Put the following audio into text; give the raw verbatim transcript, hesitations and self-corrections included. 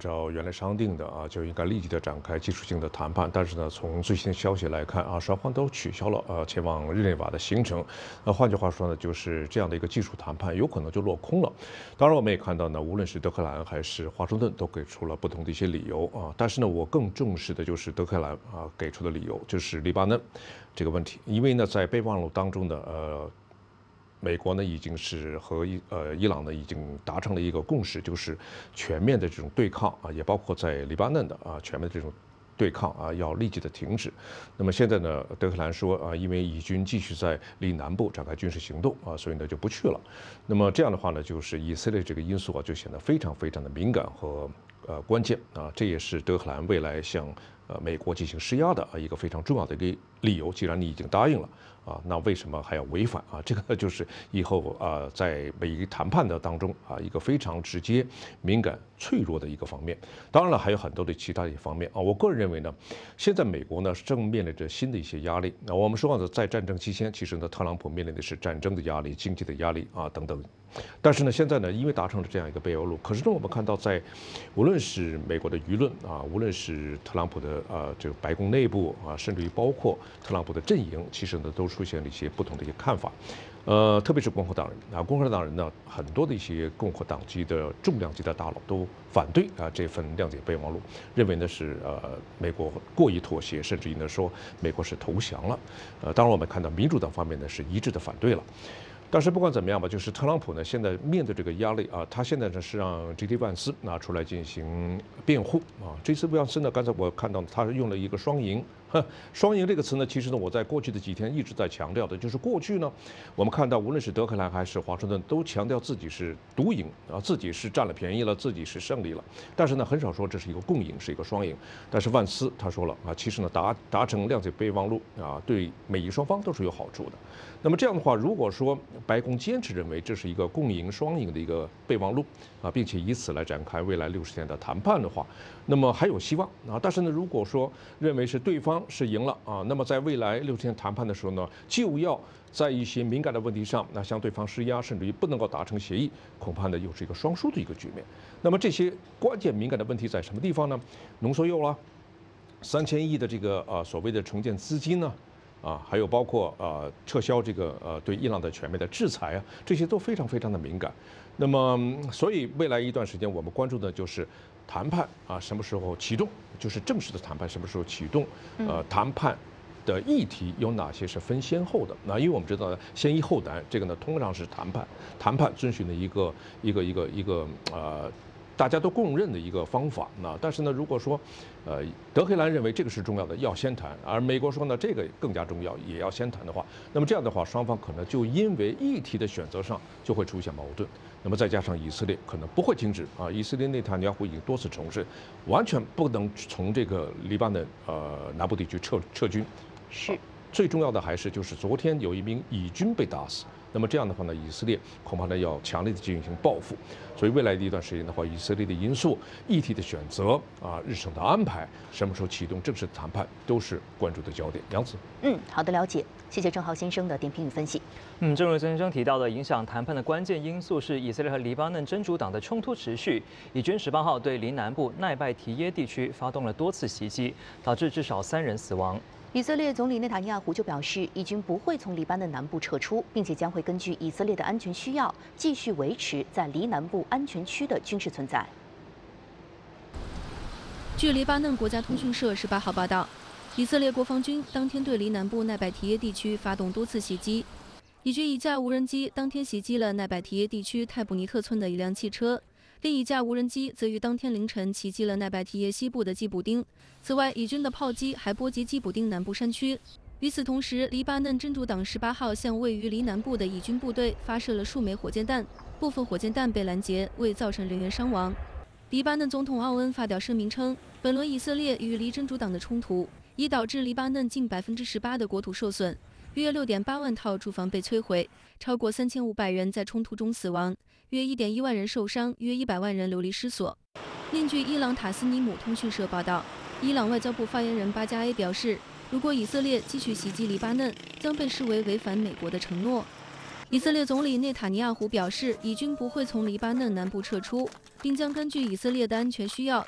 照原来商定的啊，就应该立即的展开技术性的谈判。但是呢，从最新的消息来看啊，双方都取消了呃前往日内瓦的行程。那换句话说呢，就是这样的一个技术谈判有可能就落空了。当然，我们也看到呢，无论是德黑兰还是华盛顿都给出了不同的一些理由啊。但是呢，我更重视的就是德黑兰啊给出的理由，就是黎巴嫩这个问题，因为呢，在备忘录当中的呃。美国呢已经是和伊呃伊朗呢已经达成了一个共识，就是全面的这种对抗啊，也包括在黎巴嫩的啊全面的这种对抗啊要立即的停止。那么现在呢，德黑兰说啊，因为以军继续在离南部展开军事行动啊，所以呢就不去了。那么这样的话呢，就是以色列这个因素啊就显得非常非常的敏感和呃关键啊，这也是德黑兰未来向呃美国进行施压的啊一个非常重要的一个理由。既然你已经答应了。啊，那为什么还要违反啊？这个就是以后啊，在每一谈判的当中啊，一个非常直接、敏感、脆弱的一个方面。当然了，还有很多的其他的一方面啊。我个人认为呢，现在美国呢正面临着新的一些压力。那我们说呢，在战争期间，其实呢，特朗普面临的是战争的压力、经济的压力啊等等。但是呢，现在呢，因为达成了这样一个备忘录，可是呢，我们看到在无论是美国的舆论啊，无论是特朗普的啊这个白宫内部啊，甚至于包括特朗普的阵营，其实呢都出现了一些不同的一些看法。呃，特别是共和党人啊，共和党人呢，很多的一些共和党籍的重量级的大佬都反对啊这份谅解备忘录，认为呢是呃美国过于妥协，甚至于呢说美国是投降了。呃，当然我们看到民主党方面呢是一致的反对了。但是不管怎么样吧，就是特朗普呢，现在面对这个压力啊，他现在呢是让 J D 万斯拿出来进行辩护啊。这次万斯呢，刚才我看到他用了一个双赢，双赢这个词呢，其实呢我在过去的几天一直在强调的，就是过去呢，我们看到无论是德黑兰还是华盛顿都强调自己是独赢啊，自己是占了便宜了，自己是胜利了。但是呢，很少说这是一个共赢，是一个双赢。但是万斯他说了啊，其实呢达达成谅解备忘录啊，对美伊双方都是有好处的。那么这样的话，如果说白宫坚持认为这是一个共赢双赢的一个备忘录啊，并且以此来展开未来六十天的谈判的话，那么还有希望啊。但是呢，如果说认为是对方是赢了啊，那么在未来六十天谈判的时候呢，就要在一些敏感的问题上，那向对方施压，甚至于不能够达成协议，恐怕呢又是一个双输的一个局面。那么这些关键敏感的问题在什么地方呢？浓缩铀啦，三千亿的这个呃所谓的重建资金呢？啊，还有包括呃撤销这个呃对伊朗的全面的制裁啊，这些都非常非常的敏感。那么，所以未来一段时间我们关注的就是谈判啊什么时候启动，就是正式的谈判什么时候启动，呃，谈判的议题有哪些是分先后的？那因为我们知道先易后难，这个呢通常是谈判，谈判遵循的一个一个一个一个呃。大家都公认的一个方法，那但是呢，如果说，呃，德黑兰认为这个是重要的，要先谈，而美国说呢，这个更加重要，也要先谈的话，那么这样的话，双方可能就因为议题的选择上就会出现矛盾。那么再加上以色列可能不会停止啊，以色列内塔尼亚胡已经多次重申，完全不能从这个黎巴嫩呃南部地区撤撤军。 是。 最重要的还是就是昨天有一名以军被打死。那么这样的话呢，以色列恐怕呢要强烈的进行报复，所以未来的一段时间的话，以色列的因素、议题的选择啊、日程的安排，什么时候启动正式的谈判，都是关注的焦点。杨子， 嗯，好的，了解，谢谢郑浩先生的点评与分析。 嗯，正如曾先生提到的，影响谈判的关键因素是以色列和黎巴嫩真主党的冲突持续。以军十八号对邻南部奈拜提耶地区发动了多次袭击，导致至少三人死亡。 以色列总理内塔尼亚胡就表示，以军不会从黎巴嫩南部撤出，并且将会根据以色列的安全需要，继续维持在黎南部安全区的军事存在。 据黎巴嫩国家通讯社十八号报道，以色列国防军当天对黎南部奈拜提耶地区发动多次袭击。以军一架无人机当天袭击了奈拜提耶地区泰布尼特村的一辆汽车。另一架无人机则于当天凌晨袭击了奈拜提耶西部的基卜丁。此外，以军的炮击还波及基卜丁南部山区。与此同时，黎巴嫩真主党十八号向位于黎南部的以军部队发射了数枚火箭弹，部分火箭弹被拦截，未造成人员伤亡。黎巴嫩总统奥恩发表声明称，本轮以色列与黎真主党的冲突已导致黎巴嫩近百分之十八的国土受损，约六点八万套住房被摧毁，超过三千五百人在冲突中死亡。约一点一万人受伤，约一百万人流离失所。另据伊朗塔斯尼姆通讯社报道，伊朗外交部发言人巴加埃表示，如果以色列继续袭击黎巴嫩，将被视为违反美国的承诺。以色列总理内塔尼亚胡表示，以军不会从黎巴嫩南部撤出，并将根据以色列的安全需要，